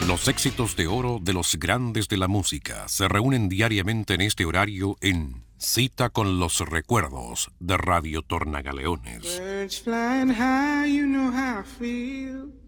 Los éxitos de oro de los grandes de la música se reúnen diariamente en este horario en Cita con los Recuerdos de Radio Tornagaleones. Birds flying high, you know how I feel.